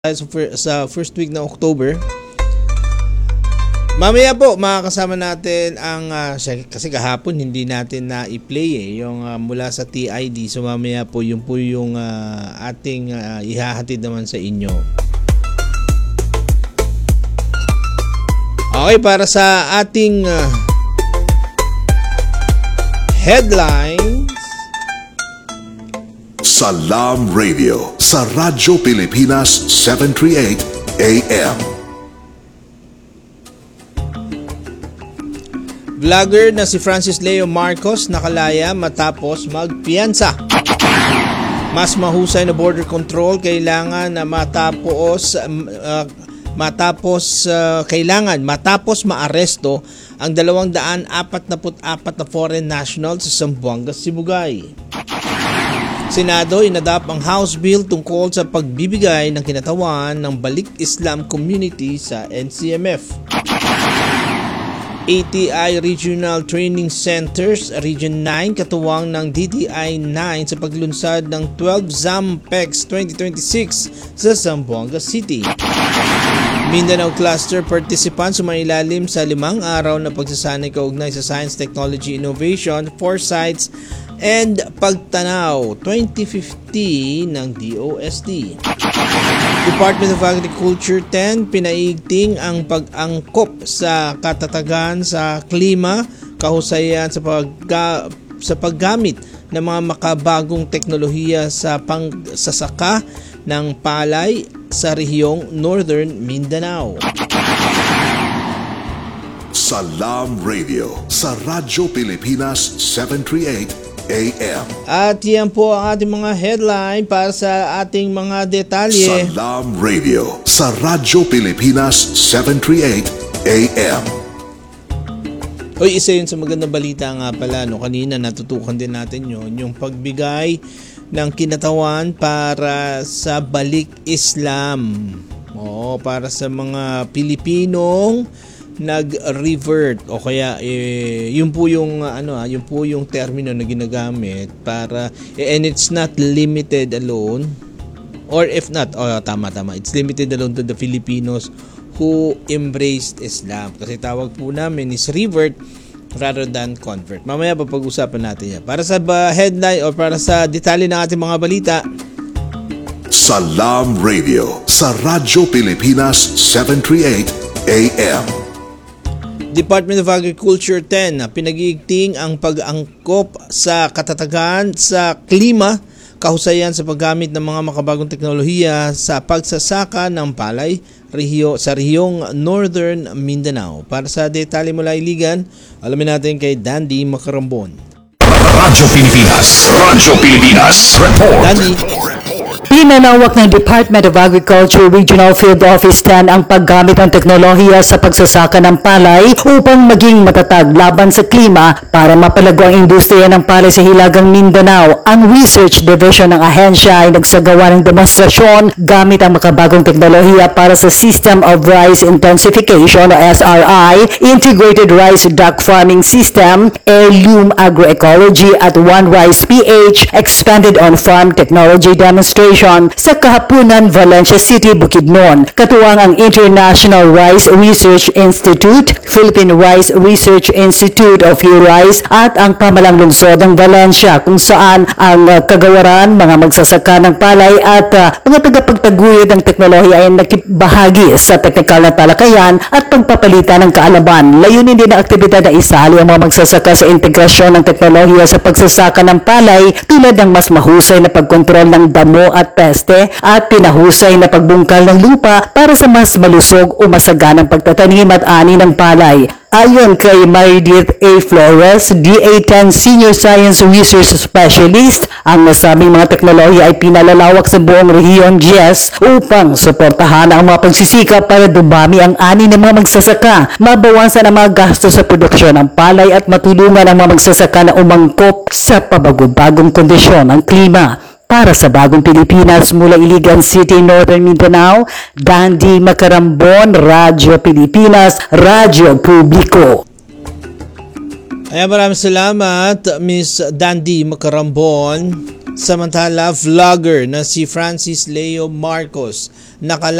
sa first week ng October. Mamaya po makakasama natin ang kasi kahapon hindi natin na i-play yung mula sa TID. So mamaya po yung ating ihahatid naman sa inyo. Okay, para sa ating headlines. Salam Radio sa Radyo Pilipinas 738 AM. Vlogger na si Francis Leo Marcos nakalaya matapos magpiyansa. Mas mahusay na border control kailangan na matapos maaresto ang 244 na foreign nationals sa Zamboanga, Sibugay. Senado inadapt ang House Bill tungkol sa pagbibigay ng kinatawan ng Balik Islam Community sa NCMF. ATI Regional Training Centers Region 9 katuwang ng DTI 9 sa paglunsad ng 12 ZAMPEX 2026 sa Zamboanga City. Mindanao Cluster participants sumailalim sa 5 araw na pagsasanay kaugnay sa Science, Technology, Innovation, Foresights, and Pagtanaw 2050 ng DOST. Department of Agriculture 10 pinaigting ang pag-angkop sa katatagan sa klima, kahusayan sa paggamit ng mga makabagong teknolohiya sa pangsasaka ng palay sa rehiyong Northern Mindanao. Salam Radio sa Radyo Pilipinas 738 AM. At yan po ang ating mga headline para sa ating mga detalye. Salam Radio sa Radyo Pilipinas 738 AM. Hoy, isa yun sa magandang balita nga pala. Kanina natutukan din natin yung pagbigay ng kinatawan para sa Balik Islam. Para sa mga Pilipinong nag-revert o kaya yun po yung termino na ginagamit para and it's not limited alone, or if not tama it's limited alone to the Filipinos who embraced Islam, kasi tawag po namin is revert rather than convert. Mamaya papag-usapan natin yan. Para sa headline o para sa detalye ng ating mga balita, Salam Radio sa Radyo Pilipinas 738 AM. Department of Agriculture 10 pinag-iigting ang pag-angkop sa katatagan sa klima, kahusayan sa paggamit ng mga makabagong teknolohiya sa pagsasaka ng palay sa rehiyong Northern Mindanao. Para sa detalye mula Iligan, alamin natin kay Dandy Macarambon. Radyo Pilipinas Report. Dandy. Pinalawak ng Department of Agriculture Regional Field Office 10 ang paggamit ng teknolohiya sa pagsasaka ng palay upang maging matatag laban sa klima para mapalago ang industriya ng palay sa Hilagang Mindanao. Ang Research Division ng ahensya ay nagsagawa ng demonstrasyon gamit ang makabagong teknolohiya para sa System of Rice Intensification o SRI, Integrated Rice Duck Farming System, Heirloom Agroecology at One Rice PH, Expanded On-Farm Technology Demonstration sa Kahapunan, Valencia City, Bukidnon. Katuwang ang International Rice Research Institute, Philippine Rice Research Institute of Rice at ang Pamalang Lungsod ng Valencia, kung saan ang kagawaran, mga magsasaka ng palay at mga tagapagtaguyod ng teknolohiya ay nakibahagi sa teknikal na talakayan at pagpapalitan ng kaalaman. Layunin din ng aktibidad na isali ang mga magsasaka sa integrasyon ng teknolohiya sa pagsasaka ng palay tulad ng mas mahusay na pagkontrol ng damo at peste at pinahusay na pagbungkal ng lupa para sa mas malusog o masaganang pagtatanim at ani ng palay. Ayon kay Meredith A. Flores, DA10 Senior Science Research Specialist, ang nasabing mga teknolohiya ay pinalalawak sa buong rehiyon GS upang suportahan ang mga pagsisikap para dumami ang ani ng mga magsasaka, mabawasan ang mga gastos sa produksyon ng palay at matulungan ang mga magsasaka na umangkop sa pabago-bagong kondisyon ng klima. Para sa Bagong Pilipinas mula Iligan City, Northern Mindanao, Dandy Macarambon, Radyo Pilipinas, Radyo Publiko. Ayan, maraming salamat, Miss Dandy Macarambon. Samantala, vlogger na si Francis Leo Marcos